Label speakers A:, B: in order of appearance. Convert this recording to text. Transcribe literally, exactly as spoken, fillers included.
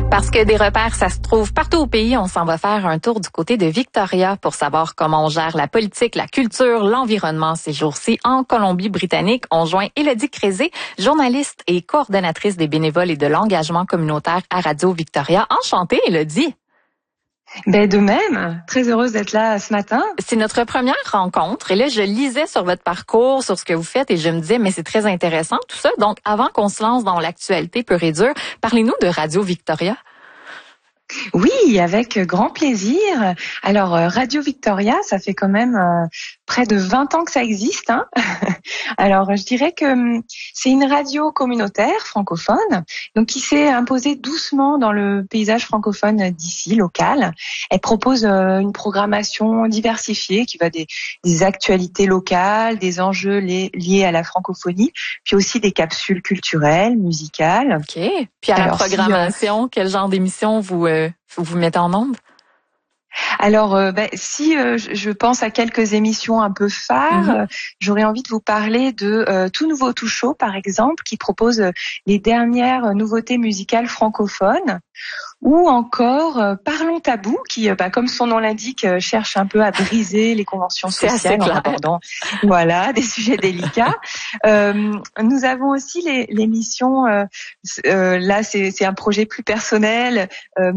A: Parce que des repères, ça se trouve partout au pays, on s'en va faire un tour du côté de Victoria pour savoir comment on gère la politique, la culture, l'environnement ces jours-ci en Colombie-Britannique. On joint Élodie Crézé, journaliste et coordonnatrice des bénévoles et de l'engagement communautaire à Radio Victoria. Enchantée, Élodie.
B: Ben de même, très heureuse d'être là ce matin.
A: C'est notre première rencontre et là, je lisais sur votre parcours, sur ce que vous faites et je me disais, mais c'est très intéressant tout ça. Donc, avant qu'on se lance dans l'actualité pure et dure, parlez-nous de Radio Victoria.
B: Oui, avec grand plaisir. Alors, Radio Victoria, ça fait quand même euh, près de vingt ans que ça existe. Hein. Alors, je dirais que c'est une radio communautaire francophone, donc qui s'est imposée doucement dans le paysage francophone d'ici, local. Elle propose euh, une programmation diversifiée qui va des, des actualités locales, des enjeux li- liés à la francophonie, puis aussi des capsules culturelles, musicales.
A: OK. Puis à Alors, la programmation, si, euh, quel genre d'émission vous... Euh Vous vous mettez en onde?
B: Alors, euh, ben, si euh, je pense à quelques émissions un peu phares, mm-hmm. euh, j'aurais envie de vous parler de euh, Tout Nouveau Tout Chaud, par exemple, qui propose euh, les dernières nouveautés musicales francophones. Ou encore euh, Parlons Tabou, qui, euh, bah, comme son nom l'indique, euh, cherche un peu à briser les conventions sociales en abordant, voilà, des sujets délicats. Euh, nous avons aussi les, l'émission, euh, euh, là c'est, c'est un projet plus personnel, euh,